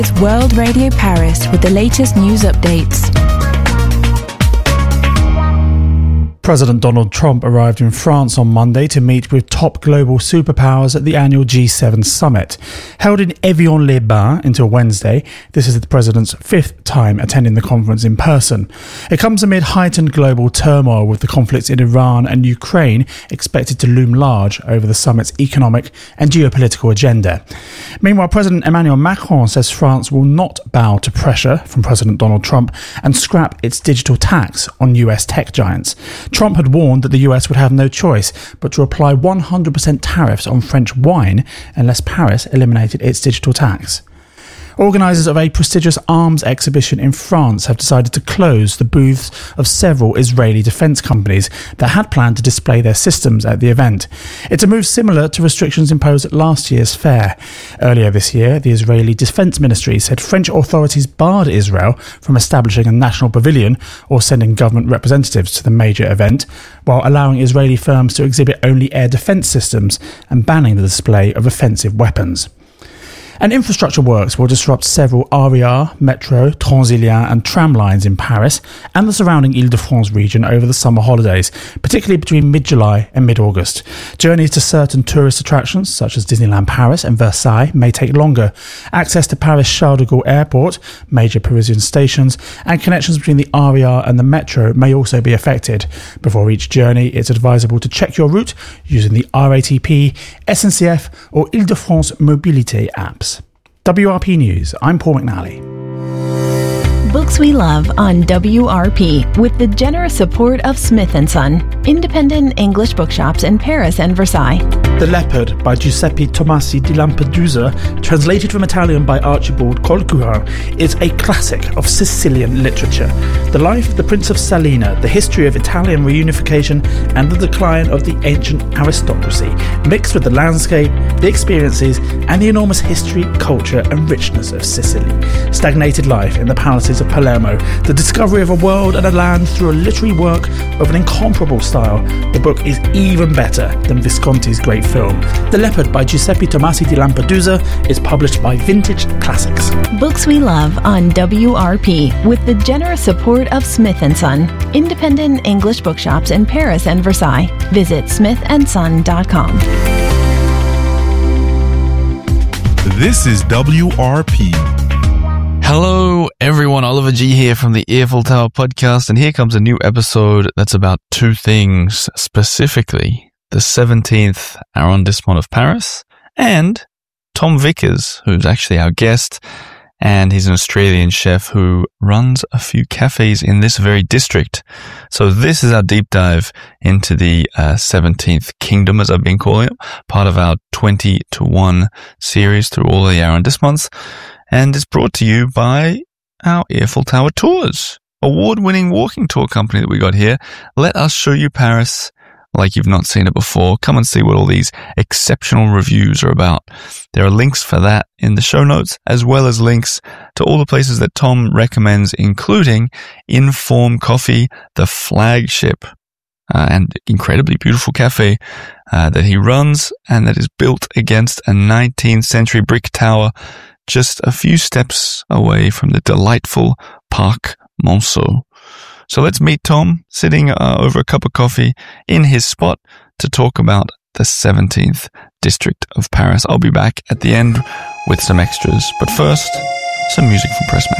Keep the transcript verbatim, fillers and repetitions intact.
It's World Radio Paris with the latest news updates. President Donald Trump arrived in France on Monday to meet with top global superpowers at the annual G seven summit. Held in Evian-les-Bains until Wednesday, this is the president's fifth time attending the conference in person. It comes amid heightened global turmoil, with the conflicts in Iran and Ukraine expected to loom large over the summit's economic and geopolitical agenda. Meanwhile, President Emmanuel Macron says France will not bow to pressure from President Donald Trump and scrap its digital tax on U S tech giants. Trump had warned that the U S would have no choice but to apply one hundred percent tariffs on French wine unless Paris eliminated its digital tax. Organisers of a prestigious arms exhibition in France have decided to close the booths of several Israeli defence companies that had planned to display their systems at the event. It's a move similar to restrictions imposed at last year's fair. Earlier this year, the Israeli Defence Ministry said French authorities barred Israel from establishing a national pavilion or sending government representatives to the major event, while allowing Israeli firms to exhibit only air defence systems and banning the display of offensive weapons. And infrastructure works will disrupt several R E R, Metro, Transilien and tram lines in Paris and the surrounding Ile-de-France region over the summer holidays, particularly between mid-July and mid-August. Journeys to certain tourist attractions, such as Disneyland Paris and Versailles, may take longer. Access to Paris Charles de Gaulle Airport, major Parisian stations, and connections between the R E R and the Metro may also be affected. Before each journey, it's advisable to check your route using the R A T P, S N C F or Ile-de-France Mobilité apps. W R P News, I'm Paul McNally. Books we love on W R P with the generous support of Smith and Son, independent English bookshops in Paris and Versailles. The Leopard by Giuseppe Tomasi di Lampedusa, translated from Italian by Archibald Colquhoun, is a classic of Sicilian literature. The life of the Prince of Salina, the history of Italian reunification and the decline of the ancient aristocracy, mixed with the landscape, the experiences and the enormous history, culture and richness of Sicily. Stagnated life in the palaces of Palermo, the discovery of a world and a land through a literary work of an incomparable style. The book is even better than Visconti's great film. The Leopard by Giuseppe Tomasi di Lampedusa is published by Vintage Classics. Books we love on W R P with the generous support of Smith and Son, independent English bookshops in Paris and Versailles. Visit smith and son dot com. This is W R P. Hello everyone, Oliver G here from the Eiffel Tower podcast, and here comes a new episode that's about two things, specifically the seventeenth arrondissement of Paris and Tom Vickers, who's actually our guest, and he's an Australian chef who runs a few cafes in this very district. So this is our deep dive into the uh, seventeenth Kingdom, as I've been calling it, part of our twenty to one series through all the arrondissements. And it's brought to you by our Eiffel Tower Tours, award-winning walking tour company that we got here. Let us show you Paris like you've not seen it before. Come and see what all these exceptional reviews are about. There are links for that in the show notes, as well as links to all the places that Tom recommends, including Inform Coffee, the flagship uh, and incredibly beautiful cafe uh, that he runs and that is built against a nineteenth century brick tower just a few steps away from the delightful Parc Monceau. So let's meet Tom sitting uh, over a cup of coffee in his spot to talk about the seventeenth district of Paris. I'll be back at the end with some extras, but first, some music from Pressmax.